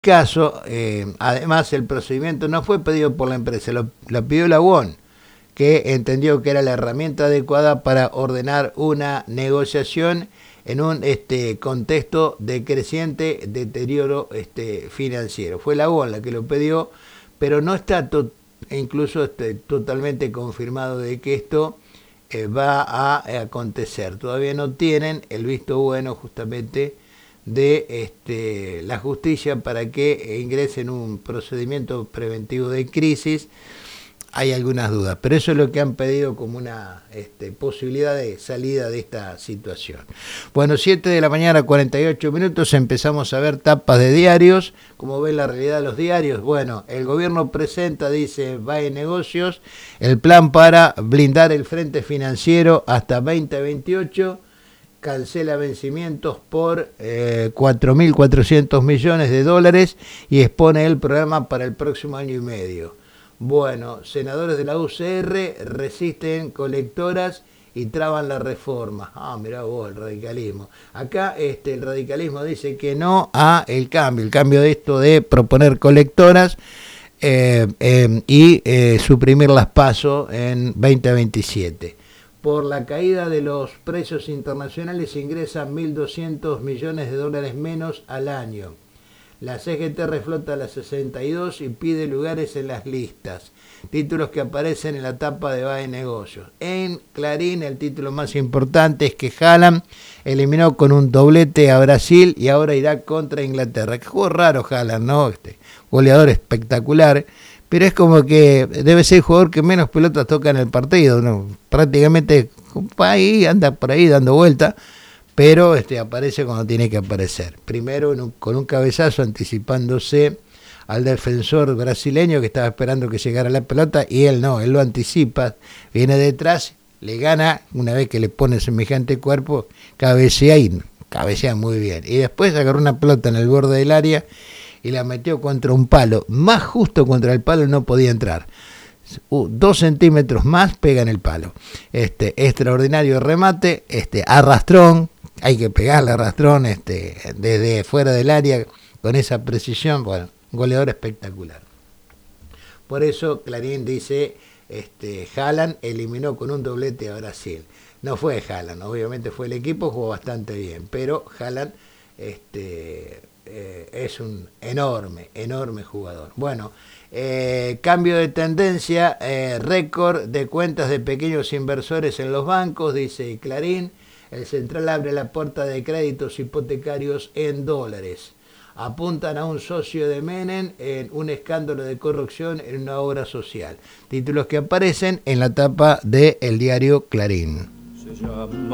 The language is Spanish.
caso, además el procedimiento no fue pedido por la empresa, lo pidió la UON, que entendió que era la herramienta adecuada para ordenar una negociación en un contexto de creciente deterioro financiero. Fue la UON la que lo pidió, pero no está incluso totalmente confirmado de que esto va a acontecer. Todavía no tienen el visto bueno justamente de la justicia para que ingrese en un procedimiento preventivo de crisis. Hay algunas dudas, pero eso es lo que han pedido como una posibilidad de salida de esta situación. Bueno, 7 de la mañana, 48 minutos, empezamos a ver tapas de diarios. Como ven la realidad de los diarios, bueno, el gobierno presenta, dice, va en negocios, el plan para blindar el frente financiero hasta 2028, cancela vencimientos por 4.400 millones de dólares y expone el programa para el próximo año y medio. Bueno, senadores de la UCR resisten colectoras y traban la reforma. Mirá vos, el radicalismo. Acá el radicalismo dice que no a el cambio de esto de proponer colectoras y suprimir las PASO en 2027. Por la caída de los precios internacionales ingresan 1.200 millones de dólares menos al año. La CGT reflota la 62 y pide lugares en las listas. Títulos que aparecen en la tapa de BAE Negocios. En Clarín, el título más importante es que Haaland eliminó con un doblete a Brasil y ahora irá contra Inglaterra. Que juego raro Haaland, ¿no? Goleador espectacular, pero es como que debe ser el jugador que menos pelotas toca en el partido, ¿no? Prácticamente ahí, anda por ahí dando vuelta, pero aparece cuando tiene que aparecer. Primero con un cabezazo anticipándose al defensor brasileño que estaba esperando que llegara la pelota y él no, él lo anticipa, viene detrás, le gana, una vez que le pone semejante cuerpo, cabecea y cabecea muy bien. Y después agarró una pelota en el borde del área y la metió contra un palo, más justo contra el palo no podía entrar. 2 centímetros más pega en el palo. Extraordinario remate, arrastrón, hay que pegarle arrastrón desde fuera del área con esa precisión. Bueno, goleador espectacular. Por eso Clarín dice, Haaland eliminó con un doblete a Brasil. No fue Haaland, obviamente fue el equipo, jugó bastante bien, pero Haaland es un enorme jugador. Bueno, cambio de tendencia, récord de cuentas de pequeños inversores en los bancos, dice Clarín. El central abre la puerta de créditos hipotecarios en dólares. Apuntan a un socio de Menem en un escándalo de corrupción en una obra social. Títulos que aparecen en la tapa del diario Clarín.